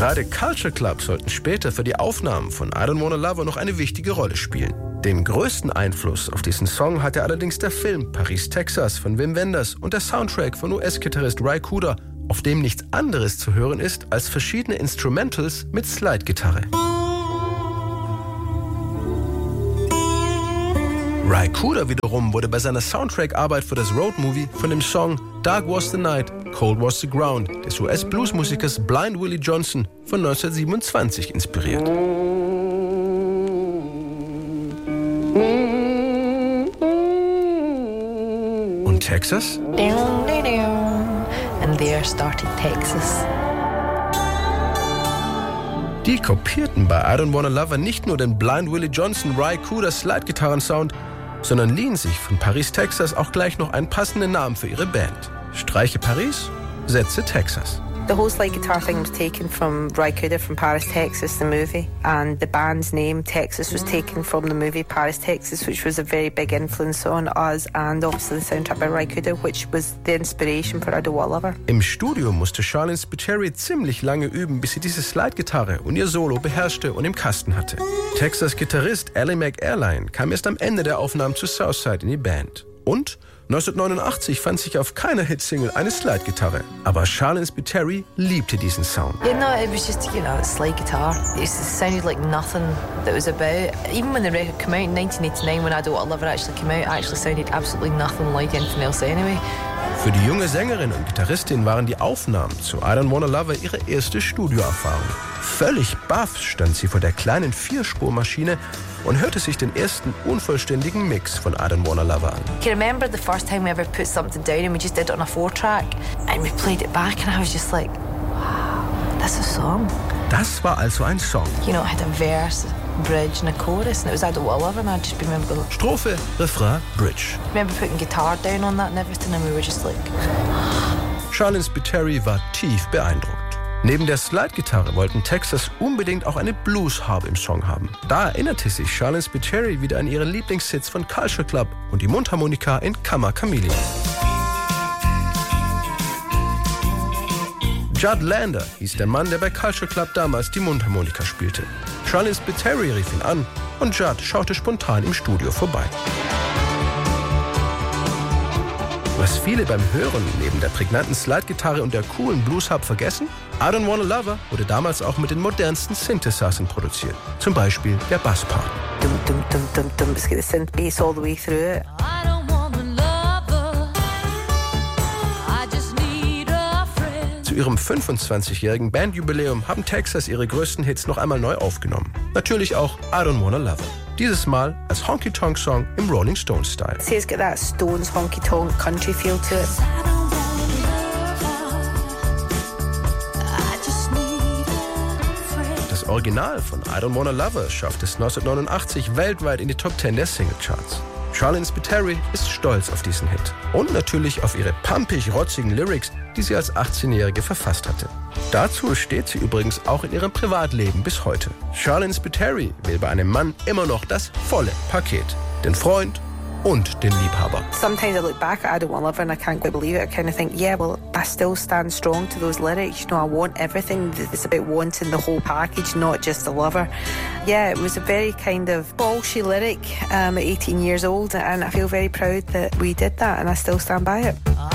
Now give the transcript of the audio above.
Gerade Culture Club sollten später für die Aufnahmen von I Don't Wanna Love Her noch eine wichtige Rolle spielen. Den größten Einfluss auf diesen Song hatte allerdings der Film Paris, Texas von Wim Wenders und der Soundtrack von US-Gitarrist Ry Cooder, auf dem nichts anderes zu hören ist als verschiedene Instrumentals mit Slide-Gitarre. Ry Cooder wiederum wurde bei seiner Soundtrack-Arbeit für das Road-Movie von dem Song Dark Was the Night, Cold Was the Ground des US-Bluesmusikers Blind Willie Johnson von 1927 inspiriert. Und Texas? And there started Texas. Die kopierten bei I Don't Wanna Love Her nicht nur den Blind Willie Johnson Ry Cooder Slide-Gitarren-Sound, sondern liehen sich von Paris, Texas auch gleich noch einen passenden Namen für ihre Band. Streiche Paris, Sätze Texas. The whole slide guitar thing was taken from Ry Cooder from Paris, Texas, the movie. And the band's name, Texas, was taken from the movie Paris, Texas, which was a very big influence on us. And obviously the soundtrack by Ry Cooder, which was the inspiration for I Don't Wanna Love Her. Im Studio musste Charlene Spiteri ziemlich lange üben, bis sie diese Slide-Gitarre und ihr Solo beherrschte und im Kasten hatte. Texas-Gitarrist Ally McAirline kam erst am Ende der Aufnahmen zu Southside in die Band. Und 1989 fand sich auf keiner Hitsingle eine Slide-Gitarre. Aber Charlene Spiteri liebte diesen Sound. Yeah, no, it was just, a slide guitar. It sounded like nothing that was about. Even when the record came out in 1989, when I Don't Wanna Love Her actually came out, it actually sounded absolutely nothing like anything else anyway. Für die junge Sängerin und Gitarristin waren die Aufnahmen zu I Don't Wanna Love Her ihre erste Studioerfahrung. Völlig baff stand sie vor der kleinen Vierspurmaschine und hörte sich den ersten unvollständigen Mix von I Don't Wanna Love Her an. I can remember the first time we ever put something down and we just did it on a 4-track and we played it back and I was just like, wow, that's a song. Das war also ein Song. You know, it had a verse, a bridge and a chorus and it was I Don't Wanna Love Her and I just remember going... Strophe, Refrain, Bridge. I remember putting guitar down on that and everything and we were just like... Charlene Spiteri war tief beeindruckt. Neben der Slide-Gitarre wollten Texas unbedingt auch eine Blues-Harp im Song haben. Da erinnerte sich Charlene Spiteri wieder an ihre Lieblingshits von Culture Club und die Mundharmonika in Kammer Chameleon. Judd Lander hieß der Mann, der bei Culture Club damals die Mundharmonika spielte. Charlene Spiteri rief ihn an und Judd schaute spontan im Studio vorbei. Was viele beim Hören neben der prägnanten Slide-Gitarre und der coolen Blues-Harp vergessen? I Don't Wanna Love Her wurde damals auch mit den modernsten Synthesizern produziert. Zum Beispiel der Basspart. Dum, dum, dum, dum, dum. It's got the synth bass all the way through it. Zu ihrem 25-jährigen Bandjubiläum haben Texas ihre größten Hits noch einmal neu aufgenommen. Natürlich auch I Don't Wanna Love Her. Dieses Mal als Honky-Tonk-Song im Rolling Stones-Style. See, it's got that Stones honky-tonk country feel to it. Das Original von I Don't Wanna Love Her schafft es 1989 weltweit in die Top 10 der Singlecharts. Charlene Spiteri ist stolz auf diesen Hit. Und natürlich auf ihre pumpig-rotzigen Lyrics, die sie als 18-Jährige verfasst hatte. Dazu steht sie übrigens auch in ihrem Privatleben bis heute. Charlene Spiteri will bei einem Mann immer noch das volle Paket. Den Freund und den Liebhaber. Sometimes I look back at I Don't Wanna Love Her and I can't quite believe it. I kind of think, yeah, well, I still stand strong to those lyrics. You know, I want everything. It's about wanting the whole package, not just the lover. Yeah, it was a very kind of bolshy lyric at 18 years old and I feel very proud that we did that and I still stand by it.